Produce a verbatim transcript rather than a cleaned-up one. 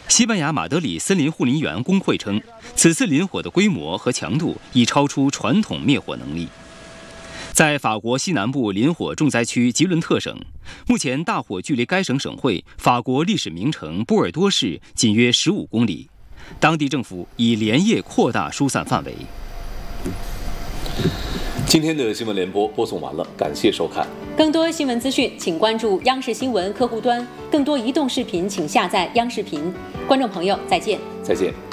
西班牙马德里森林护林员工会称，此次林火的规模和强度已超出传统灭火能力。在法国西南部林火重灾区吉伦特省，目前大火距离该省省会法国历史名城波尔多市仅约十五公里，当地政府已连夜扩大疏散范围。 今天的新闻联播播送完了，感谢收看。 更多新闻资讯，请关注央视新闻客户端。更多移动视频，请下载央视频。观众朋友，再见。 再见。